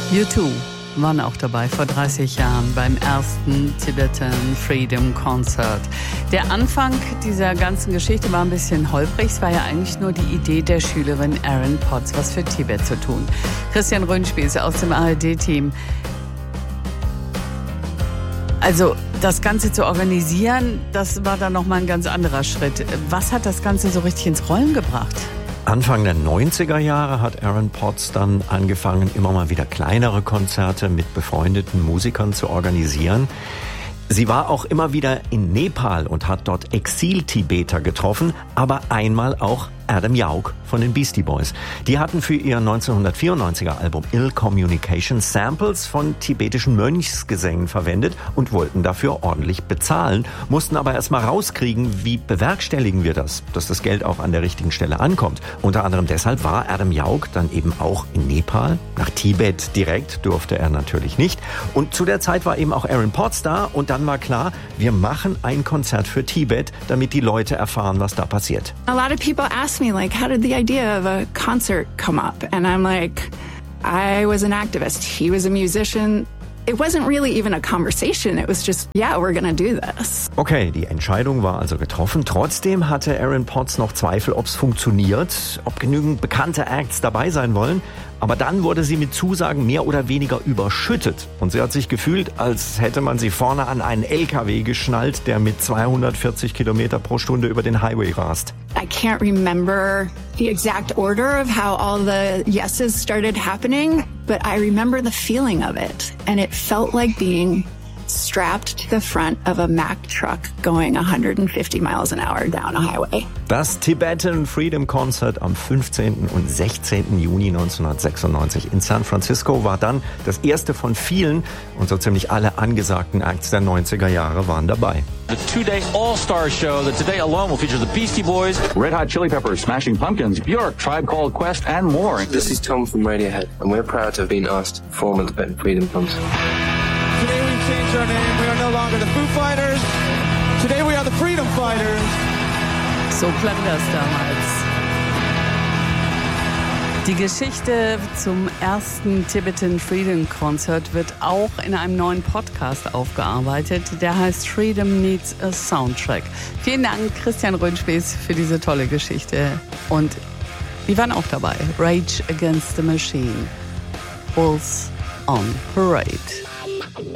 U2 waren auch dabei vor 30 Jahren beim ersten Tibetan Freedom Concert. Der Anfang dieser ganzen Geschichte war ein bisschen holprig. Es war ja eigentlich nur die Idee der Schülerin Erin Potts, was für Tibet zu tun. Christian Röhnspieß aus dem ARD-Team. Also das Ganze zu organisieren, das war dann nochmal ein ganz anderer Schritt. Was hat das Ganze so richtig ins Rollen gebracht? Anfang der 90er Jahre hat Erin Potts dann angefangen, immer mal wieder kleinere Konzerte mit befreundeten Musikern zu organisieren. Sie war auch immer wieder in Nepal und hat dort Exil-Tibeter getroffen, aber einmal auch Adam Yauch von den Beastie Boys. Die hatten für ihr 1994er Album Ill Communication Samples von tibetischen Mönchsgesängen verwendet und wollten dafür ordentlich bezahlen, mussten aber erstmal rauskriegen, wie bewerkstelligen wir das, dass das Geld auch an der richtigen Stelle ankommt. Unter anderem deshalb war Adam Yauch dann eben auch in Nepal. Nach Tibet direkt durfte er natürlich nicht. Und zu der Zeit war eben auch Erin Potts da und dann war klar, wir machen ein Konzert für Tibet, damit die Leute erfahren, was da passiert. A lot of people ask me, like, how did the idea of a concert come up? And I'm like, I was an activist. He was a musician. It wasn't really even a conversation. It was just, yeah, we're gonna do this. Okay, die Entscheidung war also getroffen. Trotzdem hatte Erin Potts noch Zweifel, ob es funktioniert, ob genügend bekannte Acts dabei sein wollen. Aber dann wurde sie mit Zusagen mehr oder weniger überschüttet. Und sie hat sich gefühlt, als hätte man sie vorne an einen LKW geschnallt, der mit 240 Kilometer pro Stunde über den Highway rast. I can't remember the exact order of how all the yeses started happening, but I remember the feeling of it. And it felt like being strapped to the front of a Mack truck going 150 miles an hour down a highway. Das Tibetan Freedom Concert am 15. und 16. Juni 1996 in San Francisco war dann das erste von vielen und so ziemlich alle angesagten Acts der 90er Jahre waren dabei. The two-day all-star show that today alone will feature the Beastie Boys, Red Hot Chili Peppers, Smashing Pumpkins, Björk, Tribe Called Quest, and more. This is Tom from Radiohead, and we're proud to have been asked to perform at the Tibetan Freedom Concert. Today we changed our name. We are no longer the Foo Fighters. Today we are the Freedom Fighters. So klang das damals. Die Geschichte zum ersten Tibetan Freedom Concert wird auch in einem neuen Podcast aufgearbeitet. Der heißt Freedom Needs a Soundtrack. Vielen Dank, Christian Röhnspieß, für diese tolle Geschichte. Und die waren auch dabei. Rage Against the Machine. Bulls on Parade.